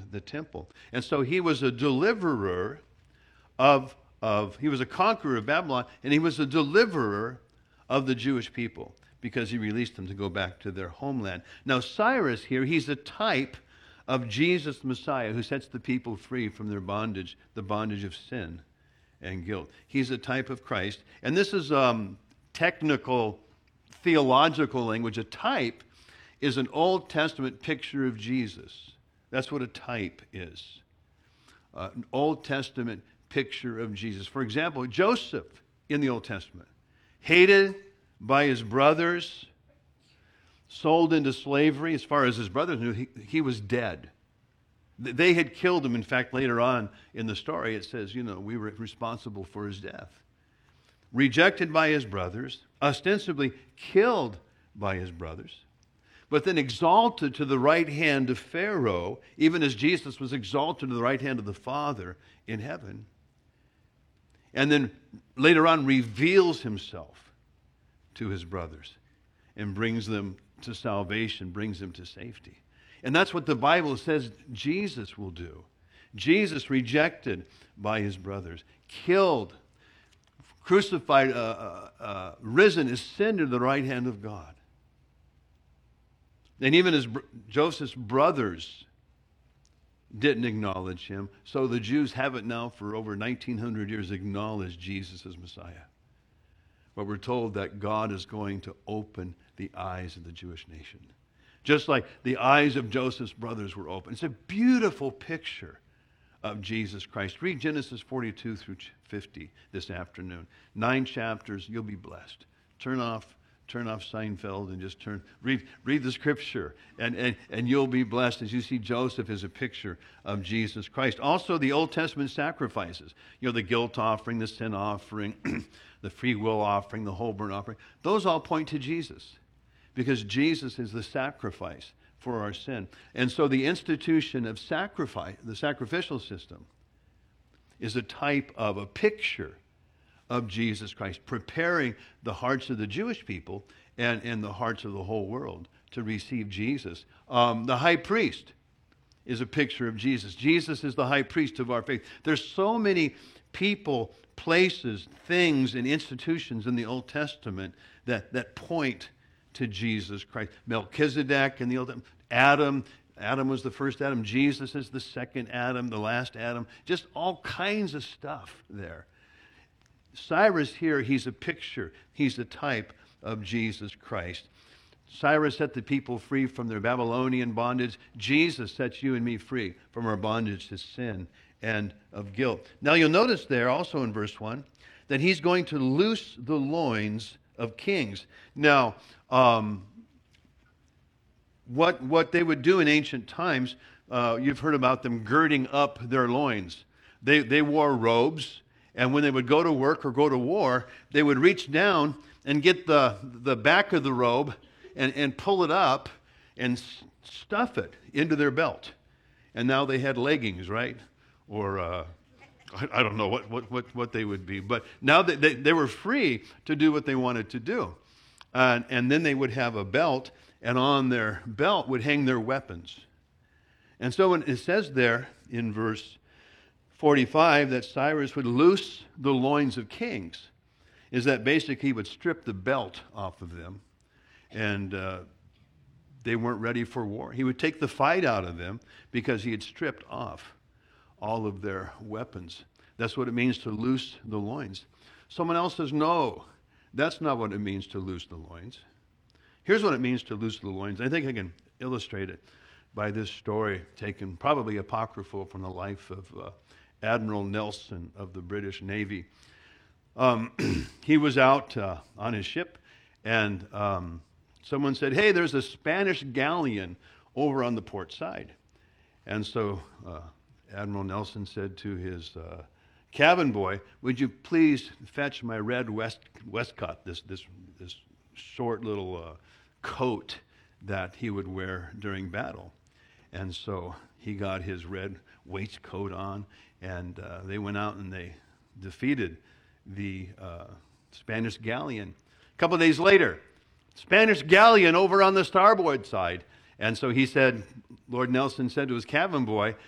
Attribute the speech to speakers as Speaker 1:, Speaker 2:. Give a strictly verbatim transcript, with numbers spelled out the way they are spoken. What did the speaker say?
Speaker 1: the temple. And so he was a deliverer of, of he was a conqueror of Babylon, and he was a deliverer of the Jewish people because he released them to go back to their homeland. Now Cyrus here, he's a type of Jesus the Messiah who sets the people free from their bondage, the bondage of sin and guilt. He's a type of Christ. And this is um, technical, theological language. A type is an Old Testament picture of Jesus. That's what a type is. Uh, an Old Testament picture of Jesus. For example, Joseph in the Old Testament, hated by his brothers, sold into slavery. As far as his brothers knew, he, he was dead. They had killed him. In fact, later on in the story, it says, you know, we were responsible for his death. Rejected by his brothers, ostensibly killed by his brothers, but then exalted to the right hand of Pharaoh, even as Jesus was exalted to the right hand of the Father in heaven. And then later on reveals himself to his brothers and brings them to salvation, brings them to safety. And that's what the Bible says Jesus will do. Jesus rejected by his brothers, killed, crucified, uh, uh, uh, risen, ascended to the right hand of God. And even his Joseph's brothers didn't acknowledge him, so the Jews haven't now for over nineteen hundred years acknowledged Jesus as Messiah. But we're told that God is going to open the eyes of the Jewish nation. Just like the eyes of Joseph's brothers were open. It's a beautiful picture of Jesus Christ. Read Genesis forty-two through fifty this afternoon. Nine chapters, you'll be blessed. Turn off, turn off Seinfeld and just turn, read, read the scripture. And, and, and you'll be blessed as you see Joseph as a picture of Jesus Christ. Also the Old Testament sacrifices. You know, the guilt offering, the sin offering, the free will offering, the whole burnt offering. Those all point to Jesus. Because Jesus is the sacrifice for our sin. And so the institution of sacrifice, the sacrificial system, is a type of, a picture of Jesus Christ, preparing the hearts of the Jewish people and, and the hearts of the whole world to receive Jesus. Um, the high priest is a picture of Jesus. Jesus is the high priest of our faith. There's so many people, places, things, and institutions in the Old Testament that, that point to Jesus Christ. Melchizedek in the Old Testament, Adam, Adam was the first Adam. Jesus is the second Adam, the last Adam. Just all kinds of stuff there. Cyrus here, he's a picture. He's the type of Jesus Christ. Cyrus set the people free from their Babylonian bondage. Jesus sets you and me free from our bondage to sin and of guilt. Now you'll notice there also in verse one that he's going to loose the loins of kings. Now, um, what what they would do in ancient times, uh, you've heard about them girding up their loins. They they wore robes, and when they would go to work or go to war, they would reach down and get the the back of the robe and, and pull it up and stuff it into their belt. And now they had leggings, right? Or uh, I, I don't know what, what, what, what they would be. But now they, they, they were free to do what they wanted to do. Uh, and then they would have a belt, and on their belt would hang their weapons. And so when it says there in verse forty-five that Cyrus would loose the loins of kings, is that basically he would strip the belt off of them, and uh, they weren't ready for war. He would take the fight out of them because he had stripped off all of their weapons. That's what it means to loose the loins. Someone else says, no, that's not what it means to loose the loins. Here's what it means to loose the loins. I think I can illustrate it by this story taken probably apocryphal from the life of uh, Admiral Nelson of the British Navy. Um, he was out uh, on his ship, and um, someone said, hey, there's a Spanish galleon over on the port side. And so uh, Admiral Nelson said to his uh, cabin boy, would you please fetch my red west, waistcoat, this, this, this short little uh, coat that he would wear during battle. And so he got his red waistcoat on, and uh, they went out and they defeated the uh, Spanish galleon. A couple of days later, Spanish galleon over on the starboard side. And so he said, Lord Nelson said to his cabin boy,